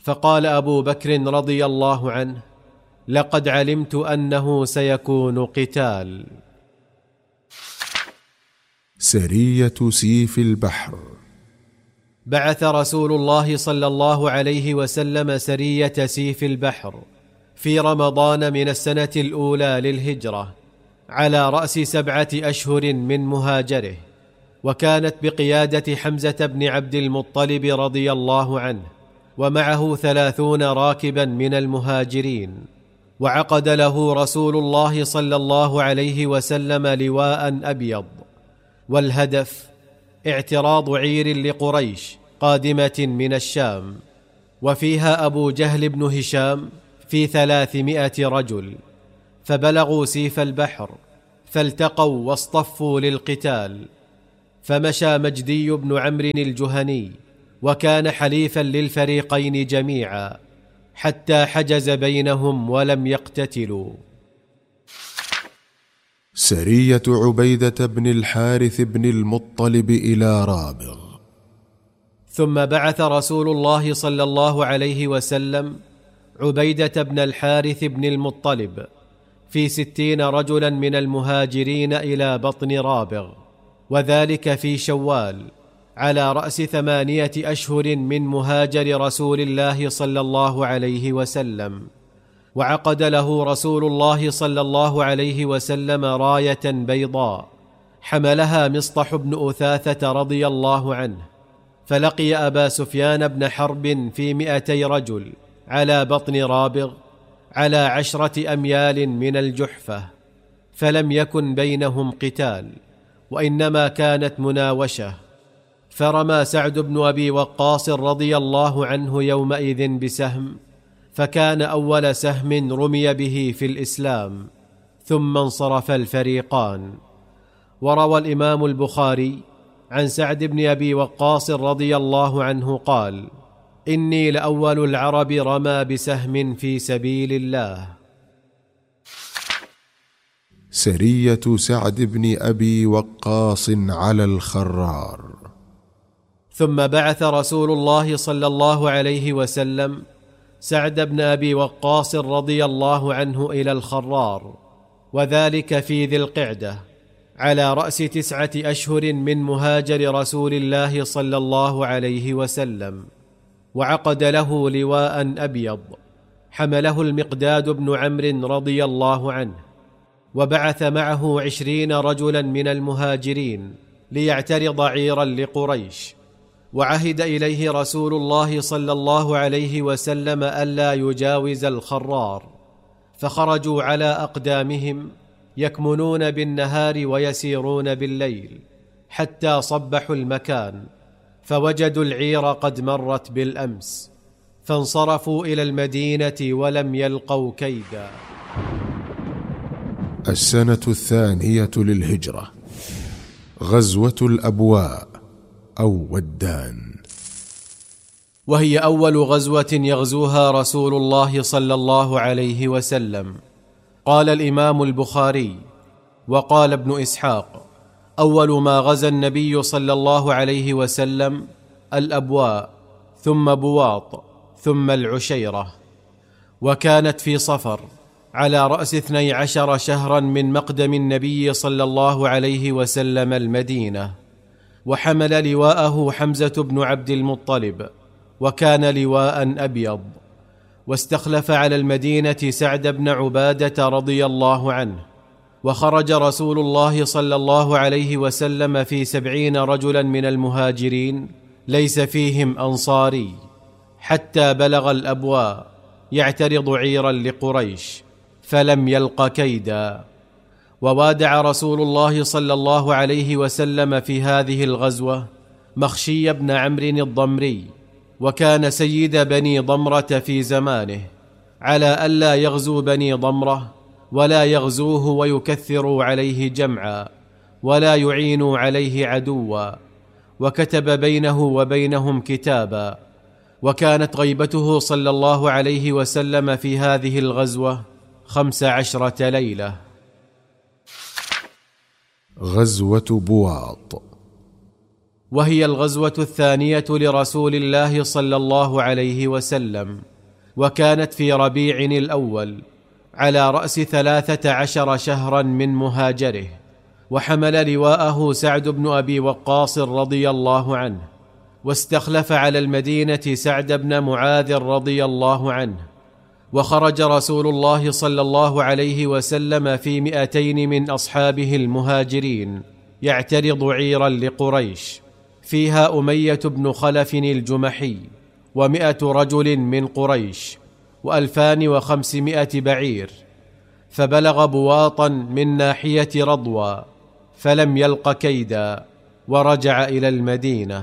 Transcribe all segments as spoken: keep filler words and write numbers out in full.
فقال أبو بكر رضي الله عنه: لقد علمت أنه سيكون قتال. سرية سيف البحر. بعث رسول الله صلى الله عليه وسلم سرية سيف البحر في رمضان من السنة الأولى للهجرة على رأس سبعة أشهر من مهاجره، وكانت بقيادة حمزة بن عبد المطلب رضي الله عنه، ومعه ثلاثون راكبا من المهاجرين. وعقد له رسول الله صلى الله عليه وسلم لواء أبيض، والهدف اعتراض عير لقريش قادمة من الشام، وفيها أبو جهل بن هشام في ثلاثمائة رجل، فبلغوا سيف البحر فالتقوا واصطفوا للقتال. فمشى مجدي بن عمرو الجهني، وكان حليفا للفريقين جميعا، حتى حجز بينهم ولم يقتتلوا. سرية عبيدة بن الحارث بن المطلب إلى رابغ. ثم بعث رسول الله صلى الله عليه وسلم عبيدة بن الحارث بن المطلب في ستين رجلا من المهاجرين إلى بطن رابغ، وذلك في شوال على رأس ثمانية أشهر من مهاجر رسول الله صلى الله عليه وسلم. وعقد له رسول الله صلى الله عليه وسلم راية بيضاء حملها مصطح بن أثاثة رضي الله عنه، فلقي أبا سفيان بن حرب في مئتي رجل على بطن رابغ على عشرة أميال من الجحفة، فلم يكن بينهم قتال، وإنما كانت مناوشة. فرمى سعد بن أبي وقاص رضي الله عنه يومئذ بسهم، فكان أول سهم رمي به في الإسلام، ثم انصرف الفريقان. وروى الإمام البخاري عن سعد بن أبي وقاص رضي الله عنه قال: إني لأول العرب رمى بسهم في سبيل الله. سرية سعد بن أبي وقاص على الخرار. ثم بعث رسول الله صلى الله عليه وسلم سعد بن أبي وقاص رضي الله عنه إلى الخرار، وذلك في ذي القعدة على رأس تسعة أشهر من مهاجر رسول الله صلى الله عليه وسلم. وعقد له لواء أبيض حمله المقداد بن عمرو رضي الله عنه، وبعث معه عشرين رجلا من المهاجرين ليعترض عيرا لقريش. وعهد إليه رسول الله صلى الله عليه وسلم ألا يجاوز الخرار، فخرجوا على أقدامهم يكمنون بالنهار ويسيرون بالليل حتى صبحوا المكان، فوجدوا العير قد مرت بالأمس، فانصرفوا إلى المدينة ولم يلقوا كيدا. السنة الثانية للهجرة. غزوة الأبواء أو ودان، وهي أول غزوة يغزوها رسول الله صلى الله عليه وسلم. قال الإمام البخاري وقال ابن إسحاق: أول ما غزا النبي صلى الله عليه وسلم الأبواء، ثم بواط، ثم العشيرة. وكانت في صفر على رأس اثني عشر شهرا من مقدم النبي صلى الله عليه وسلم المدينة. وحمل لواءه حمزة بن عبد المطلب، وكان لواء أبيض. واستخلف على المدينة سعد بن عبادة رضي الله عنه. وخرج رسول الله صلى الله عليه وسلم في سبعين رجلا من المهاجرين ليس فيهم أنصاري، حتى بلغ الأبواء يعترض عيرا لقريش، فلم يلق كيدا. ووادع رسول الله صلى الله عليه وسلم في هذه الغزوة مخشي بن عمرو الضمري، وكان سيد بني ضمرة في زمانه، على ألا يغزو بني ضمرة ولا يغزوه ويكثروا عليه جمعا ولا يعينوا عليه عدوا. وكتب بينه وبينهم كتابا. وكانت غيبته صلى الله عليه وسلم في هذه الغزوة خمس عشرة ليلة. غزوة بواط. وهي الغزوة الثانية لرسول الله صلى الله عليه وسلم، وكانت في ربيع الأول على رأس ثلاثة عشر شهرا من مهاجره، وحمل لواءه سعد بن أبي وقاص رضي الله عنه، واستخلف على المدينة سعد بن معاذ رضي الله عنه. وخرج رسول الله صلى الله عليه وسلم في مئتين من أصحابه المهاجرين يعترض عيرا لقريش فيها أمية بن خلف الجمحي ومئة رجل من قريش وألفان وخمسمائة بعير، فبلغ بواطا من ناحية رضوى فلم يلق كيدا، ورجع إلى المدينة.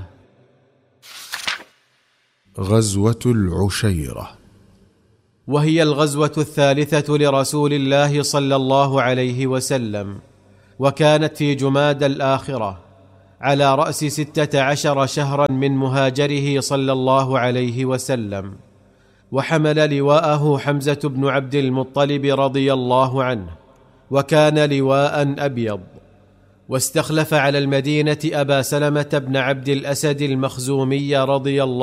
غزوة العشيرة، وهي الغزوة الثالثة لرسول الله صلى الله عليه وسلم، وكانت في جماد الآخرة على رأس ستة عشر شهرا من مهاجره صلى الله عليه وسلم، وحمل لواءه حمزة بن عبد المطلب رضي الله عنه، وكان لواء أبيض. واستخلف على المدينة أبا سلمة بن عبد الأسد المخزومي رضي الله